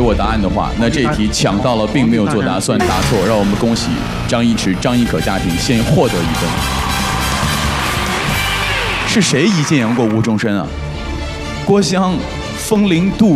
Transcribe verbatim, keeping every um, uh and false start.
过答案的话，那这一题抢到了，并没有做答，算答错。让我们恭喜张一驰、张一可家庭先获得一分。是谁一剑扬过无中生啊？郭襄、风铃渡